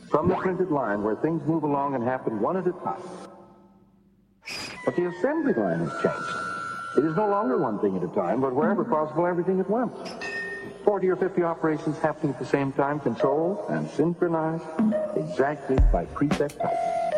from the printed line where things move along and happen one at a time. But the assembly line has changed. It is no longer one thing at a time, but wherever possible, everything at once. 40 or 50 operations happening at the same time, controlled and synchronized exactly by preset type.